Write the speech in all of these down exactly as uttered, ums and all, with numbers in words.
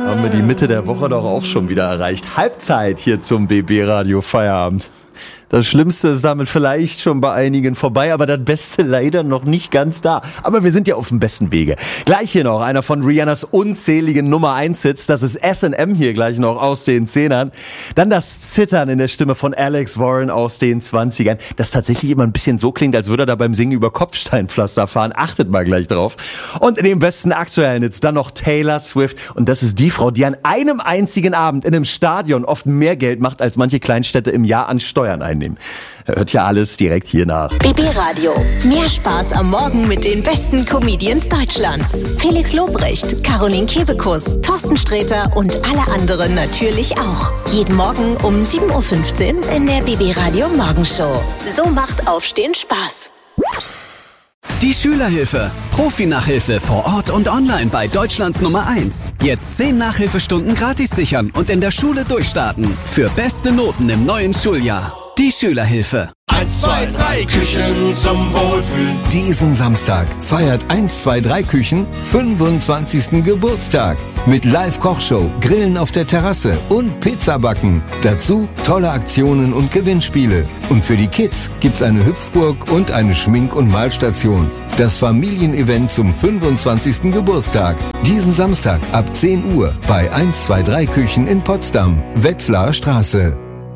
haben wir die Mitte der Woche doch auch schon wieder erreicht. Halbzeit hier zum B B Radio Feierabend. Das Schlimmste ist damit vielleicht schon bei einigen vorbei, aber das Beste leider noch nicht ganz da. Aber wir sind ja auf dem besten Wege. Gleich hier noch einer von Rihannas unzähligen Nummer eins Hits. Das ist S and M hier gleich noch aus den Zehnern. Dann das Zittern in der Stimme von Alex Warren aus den Zwanzigern. Das tatsächlich immer ein bisschen so klingt, als würde er da beim Singen über Kopfsteinpflaster fahren. Achtet mal gleich drauf. Und in den besten aktuellen Hits dann noch Taylor Swift. Und das ist die Frau, die an einem einzigen Abend in einem Stadion oft mehr Geld macht, als manche Kleinstädte im Jahr an Steuern einnehmen. Hört ja alles direkt hier nach. B B Radio. Mehr Spaß am Morgen mit den besten Comedians Deutschlands. Felix Lobrecht, Caroline Kebekus, Thorsten Sträter und alle anderen natürlich auch. Jeden Morgen um sieben Uhr fünfzehn in der B B Radio Morgenshow. So macht Aufstehen Spaß. Die Schülerhilfe. Profi-Nachhilfe vor Ort und online bei Deutschlands Nummer eins. Jetzt zehn Nachhilfestunden gratis sichern und in der Schule durchstarten. Für beste Noten im neuen Schuljahr. Die Schülerhilfe. eins, zwei, drei Küchen zum Wohlfühlen. Diesen Samstag feiert eins, zwei, drei Küchen fünfundzwanzigsten Geburtstag. Mit Live-Kochshow, Grillen auf der Terrasse und Pizzabacken. Dazu tolle Aktionen und Gewinnspiele. Und für die Kids gibt's eine Hüpfburg und eine Schmink- und Malstation. Das Familienevent zum fünfundzwanzigsten Geburtstag. Diesen Samstag ab zehn Uhr bei eins, zwei, drei Küchen in Potsdam, Wetzlarer Straße.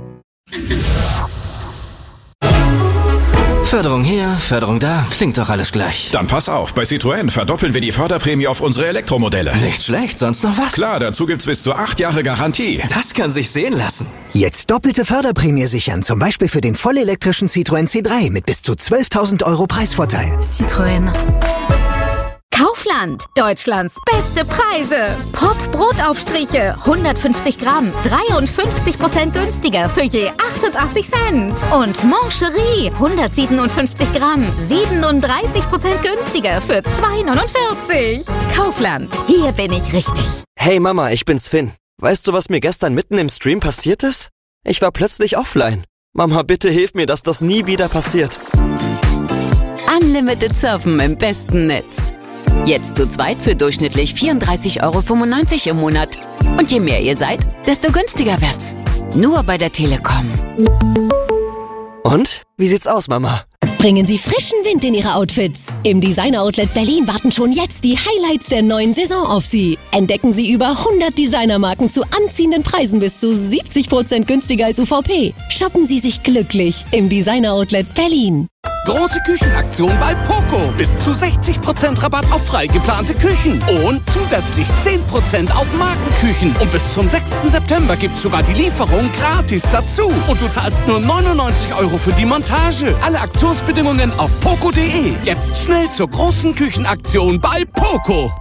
Förderung hier, Förderung da, klingt doch alles gleich. Dann pass auf, bei Citroën verdoppeln wir die Förderprämie auf unsere Elektromodelle. Nicht schlecht, sonst noch was? Klar, dazu gibt's bis zu acht Jahre Garantie. Das kann sich sehen lassen. Jetzt doppelte Förderprämie sichern, zum Beispiel für den vollelektrischen Citroën C drei mit bis zu zwölftausend Euro Preisvorteil. Citroën. Kaufland, Deutschlands beste Preise. Pop-Brotaufstriche, hundertfünfzig Gramm, dreiundfünfzig Prozent günstiger für je achtundachtzig Cent. Und Mancherie, hundertsiebenundfünfzig Gramm, siebenunddreißig Prozent günstiger für zwei neunundvierzig. Kaufland, hier bin ich richtig. Hey Mama, ich bin's Finn. Weißt du, was mir gestern mitten im Stream passiert ist? Ich war plötzlich offline. Mama, bitte hilf mir, dass das nie wieder passiert. Unlimited Surfen im besten Netz. Jetzt zu zweit für durchschnittlich vierunddreißig Euro fünfundneunzig im Monat. Und je mehr ihr seid, desto günstiger wird's. Nur bei der Telekom. Und? Wie sieht's aus, Mama? Bringen Sie frischen Wind in Ihre Outfits. Im Designer Outlet Berlin warten schon jetzt die Highlights der neuen Saison auf Sie. Entdecken Sie über hundert Designermarken zu anziehenden Preisen bis zu siebzig Prozent günstiger als U V P. Shoppen Sie sich glücklich im Designer Outlet Berlin. Große Küchenaktion bei Poco. Bis zu sechzig Prozent Rabatt auf frei geplante Küchen. Und zusätzlich zehn Prozent auf Markenküchen. Und bis zum sechsten September gibt's sogar die Lieferung gratis dazu. Und du zahlst nur neunundneunzig Euro für die Montage. Alle Aktionsbedingungen auf poco punkt de. Jetzt schnell zur großen Küchenaktion bei Poco.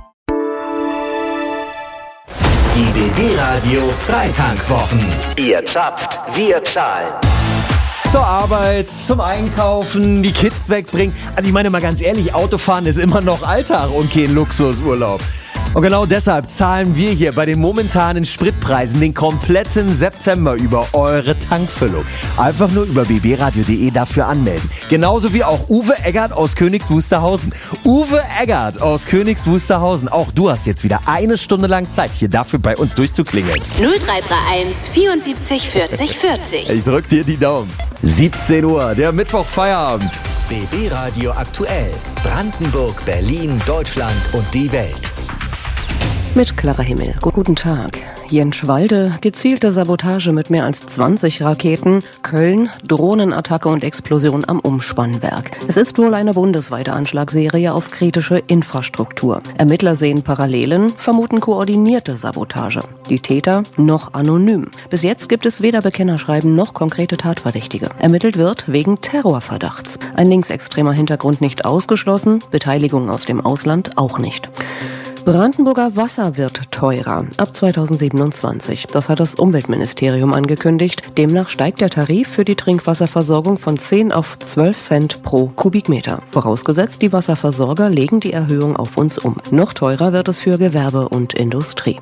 Die B B Radio Freitankwochen. Ihr zapft, wir zahlen. Zur Arbeit, zum Einkaufen, die Kids wegbringen. Also ich meine mal ganz ehrlich, Autofahren ist immer noch Alltag und kein Luxusurlaub. Und genau deshalb zahlen wir hier bei den momentanen Spritpreisen den kompletten September über eure Tankfüllung. Einfach nur über b b radio punkt de dafür anmelden. Genauso wie auch Uwe Eggert aus Königs Wusterhausen. Uwe Eggert aus Königs Wusterhausen. Auch du hast jetzt wieder eine Stunde lang Zeit, hier dafür bei uns durchzuklingeln. null drei drei eins vierundsiebzig vierzig vierzig. Ich drück dir die Daumen. siebzehn Uhr, der Mittwochfeierabend. B B Radio aktuell. Brandenburg, Berlin, Deutschland und die Welt. Mit Clara Himmel. Guten Tag. Jenschwalde, gezielte Sabotage mit mehr als zwanzig Raketen. Köln, Drohnenattacke und Explosion am Umspannwerk. Es ist wohl eine bundesweite Anschlagsserie auf kritische Infrastruktur. Ermittler sehen Parallelen, vermuten koordinierte Sabotage. Die Täter noch anonym. Bis jetzt gibt es weder Bekennerschreiben noch konkrete Tatverdächtige. Ermittelt wird wegen Terrorverdachts. Ein linksextremer Hintergrund nicht ausgeschlossen, Beteiligung aus dem Ausland auch nicht. Brandenburger Wasser wird teurer ab zweitausendsiebenundzwanzig. Das hat das Umweltministerium angekündigt. Demnach steigt der Tarif für die Trinkwasserversorgung von zehn auf zwölf Cent pro Kubikmeter. Vorausgesetzt, die Wasserversorger legen die Erhöhung auf uns um. Noch teurer wird es für Gewerbe und Industrie.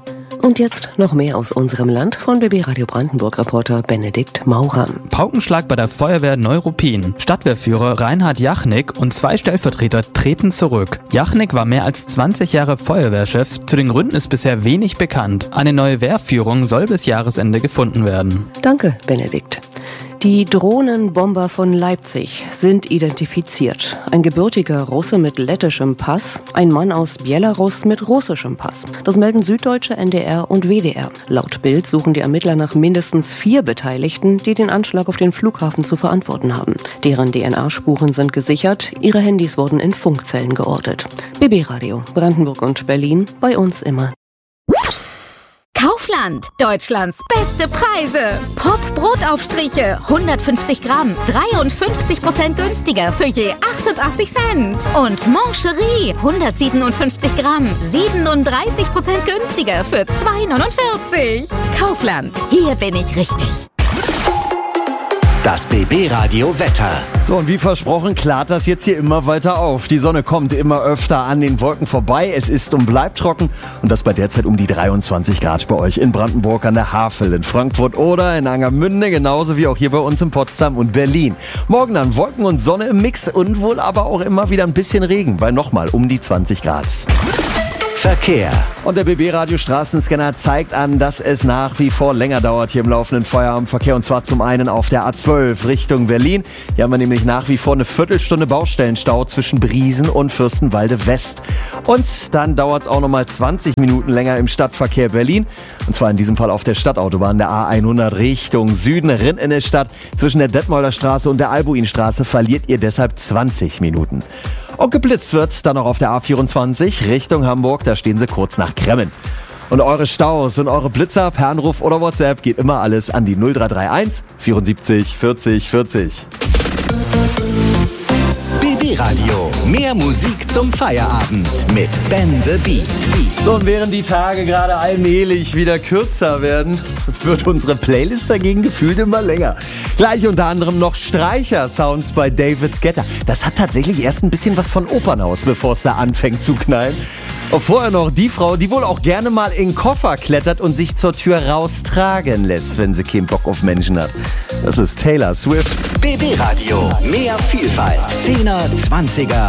Und jetzt noch mehr aus unserem Land von B B Radio Brandenburg-Reporter Benedikt Maurer. Paukenschlag bei der Feuerwehr Neuruppin. Stadtwehrführer Reinhard Jachnik und zwei Stellvertreter treten zurück. Jachnik war mehr als zwanzig Jahre Feuerwehrchef. Zu den Gründen ist bisher wenig bekannt. Eine neue Wehrführung soll bis Jahresende gefunden werden. Danke, Benedikt. Die Drohnenbomber von Leipzig sind identifiziert. Ein gebürtiger Russe mit lettischem Pass, ein Mann aus Belarus mit russischem Pass. Das melden Süddeutsche, N D R und W D R. Laut Bild suchen die Ermittler nach mindestens vier Beteiligten, die den Anschlag auf den Flughafen zu verantworten haben. Deren D N A-Spuren sind gesichert, ihre Handys wurden in Funkzellen geortet. B B Radio, Brandenburg und Berlin, bei uns immer. Kaufland, Deutschlands beste Preise. Pop-Brotaufstriche, hundertfünfzig Gramm, dreiundfünfzig Prozent günstiger für je achtundachtzig Cent. Und Mancherie, hundertsiebenundfünfzig Gramm, siebenunddreißig Prozent günstiger für zwei neunundvierzig. Kaufland, hier bin ich richtig. Das B B-Radio Wetter. So, und wie versprochen, klart das jetzt hier immer weiter auf. Die Sonne kommt immer öfter an den Wolken vorbei. Es ist und bleibt trocken. Und das bei derzeit um die dreiundzwanzig Grad bei euch in Brandenburg an der Havel, in Frankfurt oder in Angermünde, genauso wie auch hier bei uns in Potsdam und Berlin. Morgen dann Wolken und Sonne im Mix und wohl aber auch immer wieder ein bisschen Regen, bei nochmal um die zwanzig Grad. Verkehr. Und der B B-Radio Straßenscanner zeigt an, dass es nach wie vor länger dauert hier im laufenden Feierabendverkehr. Und zwar zum einen auf der A zwölf Richtung Berlin. Hier haben wir nämlich nach wie vor eine Viertelstunde Baustellenstau zwischen Briesen und Fürstenwalde West. Und dann dauert es auch nochmal zwanzig Minuten länger im Stadtverkehr Berlin. Und zwar in diesem Fall auf der Stadtautobahn der A hundert Richtung Süden. Rinn in der Stadt zwischen der Detmolder Straße und der Albuinstraße verliert ihr deshalb zwanzig Minuten. Und geblitzt wird dann noch auf der A vierundzwanzig Richtung Hamburg. Da stehen sie kurz nach Kremmen. Und eure Staus und eure Blitzer per Anruf oder WhatsApp geht immer alles an die null drei drei eins vierundsiebzig vierzig vierzig. B B-Radio. Mehr Musik zum Feierabend mit Ben the Beat. So, und während die Tage gerade allmählich wieder kürzer werden, wird unsere Playlist dagegen gefühlt immer länger. Gleich unter anderem noch Streicher-Sounds bei David Guetta. Das hat tatsächlich erst ein bisschen was von Opernhaus, bevor es da anfängt zu knallen. Und vorher noch die Frau, die wohl auch gerne mal in den Koffer klettert und sich zur Tür raustragen lässt, wenn sie keinen Bock auf Menschen hat. Das ist Taylor Swift. B B-Radio. Mehr Vielfalt. Zehner, Zwanziger